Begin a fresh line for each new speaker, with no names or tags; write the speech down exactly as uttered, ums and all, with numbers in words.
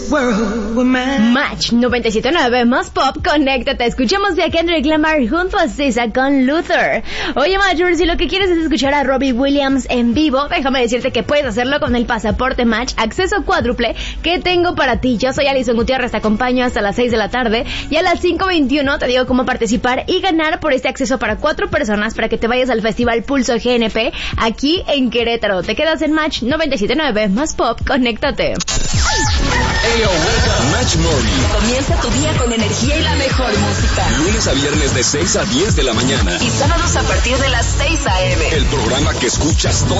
world, man.
Match noventa y siete punto nueve más pop, conéctate. Escuchemos de a Kendrick Lamar junto a S Z A con Luther. Oye, Matchers, si lo que quieres es escuchar a Robbie Williams en vivo, déjame decirte que puedes hacerlo con el pasaporte Match, acceso cuádruple que tengo para ti. Yo soy Alison Gutiérrez, te acompaño hasta las seis de la tarde y a las cinco veintiuno te digo cómo participar y ganar por este acceso para cuatro personas para que te vayas al Festival Pulso G N P aquí en Querétaro. Te quedas en Match noventa y siete punto nueve más pop, conéctate.
Ayo, Match Morning.
Comienza tu día con energía y la mejor música.
Lunes a viernes de seis a diez de la mañana.
Y sábados a partir de las seis a eme.
El programa que escuchas todo